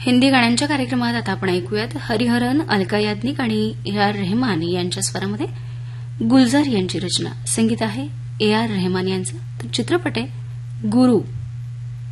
हिंदी गाण्यांच्या कार्यक्रमात आता आपण ऐकूयात हरिहरन, अलका याज्ञिक आणि ए आर रेहमान यांच्या स्वरामध्ये गुलजार यांची रचना. संगीत आहे ए आर रेहमान यांचं. तर चित्रपट आहे गुरु.